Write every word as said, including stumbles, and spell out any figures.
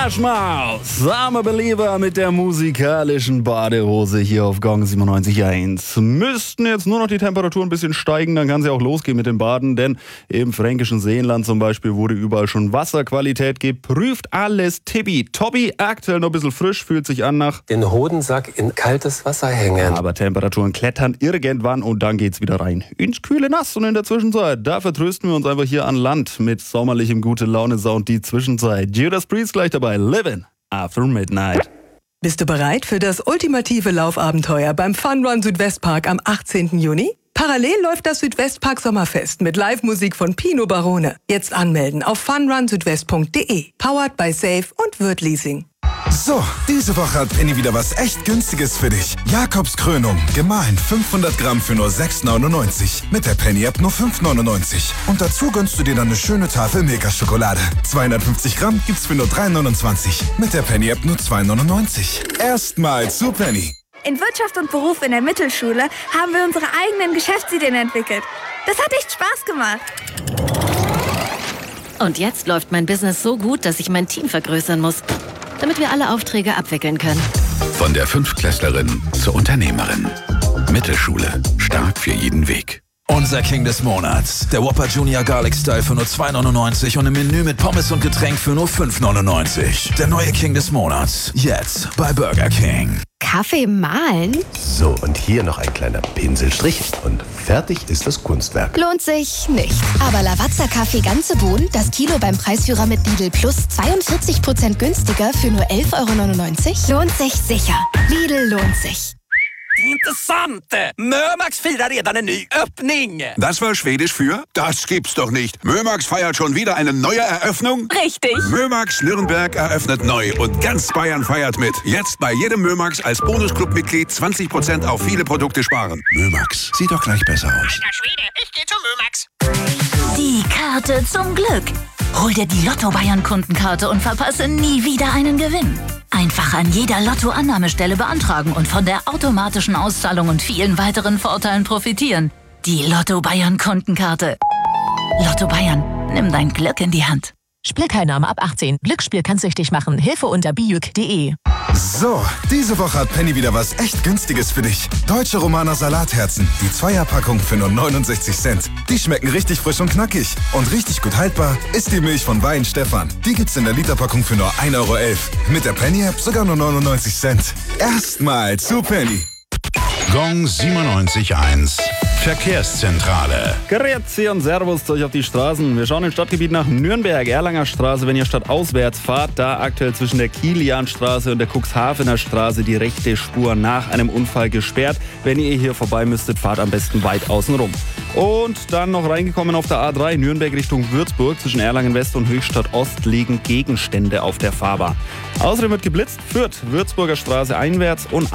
Smash Mouth, Summer Believer mit der musikalischen Badehose hier auf Gong siebenundneunzig Komma eins. Müssten jetzt nur noch die Temperaturen ein bisschen steigen, dann kann es ja auch losgehen mit dem Baden, denn im fränkischen Seenland zum Beispiel wurde überall schon Wasserqualität geprüft. Alles tippitoppi, aktuell noch ein bisschen frisch, fühlt sich an nach den Hodensack in kaltes Wasser hängen. Aber Temperaturen klettern irgendwann und dann geht's wieder rein ins kühle Nass. Und in der Zwischenzeit, da vertrösten wir uns einfach hier an Land mit sommerlichem Gute-Laune-Sound die Zwischenzeit. Judas Priest gleich dabei, Living After Midnight. Bist du bereit für das ultimative Laufabenteuer beim Fun Run Südwestpark am achtzehnten Juni? Parallel läuft das Südwestpark Sommerfest mit Live-Musik von Pino Barone. Jetzt anmelden auf fun run südwest punkt de. Powered by Safe und Würth Leasing. So, diese Woche hat Penny wieder was echt Günstiges für dich. Jakobs Krönung, gemahlen fünfhundert Gramm für nur sechs neunundneunzig. Mit der Penny-App nur fünf neunundneunzig. Und dazu gönnst du dir dann eine schöne Tafel Milka-Schokolade. zweihundertfünfzig Gramm gibt's für nur drei neunundzwanzig. Mit der Penny-App nur zwei neunundneunzig. Erstmal zu Penny. In Wirtschaft und Beruf in der Mittelschule haben wir unsere eigenen Geschäftsideen entwickelt. Das hat echt Spaß gemacht. Und jetzt läuft mein Business so gut, dass ich mein Team vergrößern muss, damit wir alle Aufträge abwickeln können. Von der Fünftklässlerin zur Unternehmerin. Mittelschule. Stark für jeden Weg. Unser King des Monats. Der Whopper Junior Garlic Style für nur zwei neunundneunzig und im Menü mit Pommes und Getränk für nur fünf neunundneunzig. Der neue King des Monats. Jetzt bei Burger King. Kaffee mahlen? So, und hier noch ein kleiner Pinselstrich und fertig ist das Kunstwerk. Lohnt sich nicht. Aber Lavazza Kaffee ganze Bohnen, das Kilo beim Preisführer mit Lidl Plus zweiundvierzig Prozent günstiger für nur elf neunundneunzig Euro. Lohnt sich sicher. Lidl lohnt sich. Intressant! Mömax firar redan en ny öppning. Das war Schwedisch für? Das gibt's doch nicht. Mömax feiert schon wieder eine neue Eröffnung? Richtig. Mömax Nürnberg eröffnet neu und ganz Bayern feiert mit. Jetzt bei jedem Mömax als Bonusclub-Mitglied zwanzig Prozent auf viele Produkte sparen. Mömax, sieht doch gleich besser aus. Alter Schwede, ich geh zu Mömax. Die Karte zum Glück. Hol dir die Lotto-Bayern-Kundenkarte und verpasse nie wieder einen Gewinn. Einfach an jeder Lotto-Annahmestelle beantragen und von der automatischen Auszahlung und vielen weiteren Vorteilen profitieren. Die Lotto-Bayern-Kundenkarte. Lotto Bayern, nimm dein Glück in die Hand. Spielteilnahme ab achtzehn. Glücksspiel kann süchtig machen. Hilfe unter bijuk punkt de. So, diese Woche hat Penny wieder was echt Günstiges für dich. Deutsche Romaner Salatherzen. Die Zweierpackung für nur neunundsechzig Cent. Die schmecken richtig frisch und knackig. Und richtig gut haltbar ist die Milch von Wein Stefan. Die gibt's in der Literpackung für nur ein Euro elf. Mit der Penny-App sogar nur neunundneunzig Cent. Erstmal zu Penny. Gong siebenundneunzig Komma eins. Verkehrszentrale. Grüezi und Servus zu euch auf die Straßen. Wir schauen im Stadtgebiet nach Nürnberg, Erlanger Straße. Wenn ihr stadtauswärts fahrt, da aktuell zwischen der Kilianstraße und der Cuxhavener Straße die rechte Spur nach einem Unfall gesperrt. Wenn ihr hier vorbei müsstet, fahrt am besten weit außen rum. Und dann noch reingekommen auf der A drei, Nürnberg Richtung Würzburg. Zwischen Erlangen West und Höchstadt Ost liegen Gegenstände auf der Fahrbahn. Außerdem wird geblitzt, Fürth, Würzburger Straße einwärts und